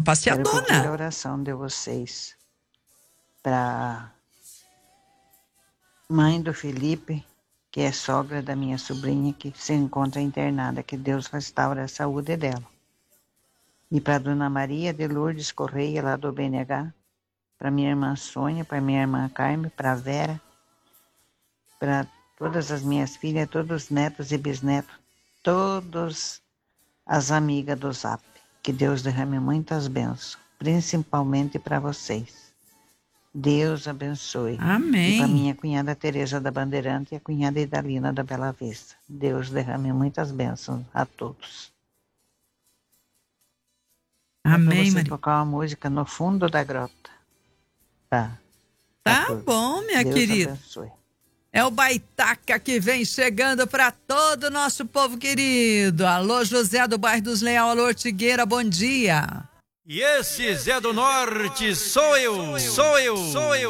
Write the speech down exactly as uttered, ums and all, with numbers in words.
passeadona. Quero pedir a oração de vocês para mãe do Felipe, que é sogra da minha sobrinha, que se encontra internada, que Deus restaure a saúde dela. E para Dona Maria de Lourdes Correia, lá do B N H, para minha irmã Sônia, para minha irmã Carmen, para Vera, para todas as minhas filhas, todos os netos e bisnetos, todas as amigas do Zap. Que Deus derrame muitas bênçãos, principalmente para vocês. Deus abençoe. Amém. E para minha cunhada Tereza da Bandeirante e a cunhada Idalina da Bela Vista. Deus derrame muitas bênçãos a todos. Amém, Maria. Maria. Tocar uma música no fundo da grota. Tá. Tá bom, minha Deus querida. Abençoe. É o Baitaca que vem chegando para todo o nosso povo querido. Alô, José do bairro dos Leal, alô, Ortigueira, bom dia. E esse Zé do Norte sou eu, sou eu, sou eu.